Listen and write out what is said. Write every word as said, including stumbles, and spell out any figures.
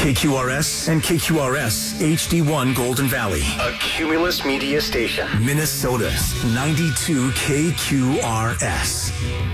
K Q R S and K Q R S H D one Golden Valley. A Cumulus Media Station. Minnesota's ninety-two K Q R S.